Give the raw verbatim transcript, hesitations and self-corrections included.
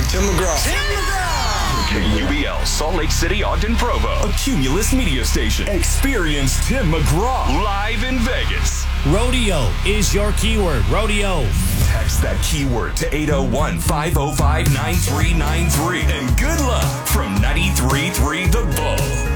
Tim McGraw. Tim McGraw. K U B L, Salt Lake City, Ogden, Provo. A Cumulus media station. Experience Tim McGraw live in Vegas. Rodeo is your keyword. Rodeo. Text that keyword to eight oh one, five oh five, nine three nine three. And good luck from ninety-three point three The Bull.